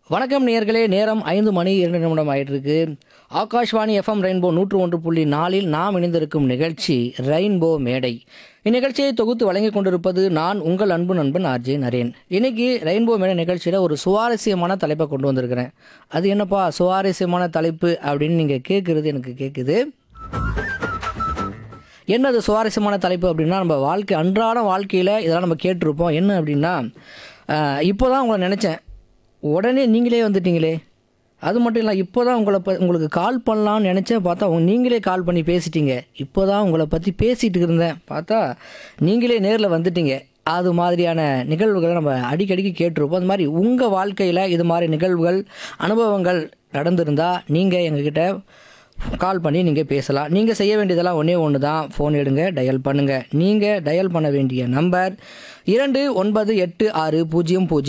வணக்கம் நேயர்களே, நேரம் 5 மணி 2 நிமிடம் ஆயிட்டிருக்கு. ஆகாஷ்வாணி எஃப்எம் ரெயின்போ 101.4 நாம் இணைந்திருக்கும் நிகழ்ச்சி ரெயின்போ மேடை. இந்நிகழ்ச்சியை தொகுத்து வழங்கிக் கொண்டிருப்பது நான் உங்கள் அன்பு நண்பன் ஆர்ஜே நரேன். இன்னைக்கு ரெயின்போ மேடை நிகழ்ச்சியில் ஒரு சுவாரஸ்யமான தலைப்பை கொண்டு வந்திருக்கிறேன். அது என்னப்பா சுவாரஸ்யமான தலைப்பு அப்படின்னு நீங்கள் கேட்குறது எனக்கு கேட்குது. என்னது சுவாரஸ்யமான தலைப்பு அப்படின்னா, நம்ம அன்றாட வாழ்க்கையில் இதெல்லாம் நம்ம கேட்டிருப்போம். என்ன அப்படின்னா, இப்போ தான் உங்களை நினச்சேன், உடனே நீங்களே வந்துட்டீங்களே. அது மட்டும் இல்லை, இப்போ தான் உங்களுக்கு கால் பண்ணலான்னு நினச்சேன், பார்த்தா நீங்களே கால் பண்ணி பேசிட்டீங்க. இப்போ தான் உங்களை பற்றி பேசிகிட்டு இருந்தேன், பார்த்தா நீங்களே நேரில் வந்துட்டீங்க. அது மாதிரியான நிகழ்வுகளை நம்ம அடிக்கடிக்கு கேட்டிருப்போம். அது மாதிரி உங்கள் வாழ்க்கையில் இது மாதிரி நிகழ்வுகள், அனுபவங்கள் நடந்திருந்தால் நீங்கள் எங்ககிட்ட கால் பண்ணி நீங்கள் பேசலாம். நீங்கள் செய்ய வேண்டியதெல்லாம் ஒன்று தான், ஃபோன் எடுங்க, டயல் பண்ணுங்கள். நீங்கள் டயல் பண்ண வேண்டிய நம்பர் 298600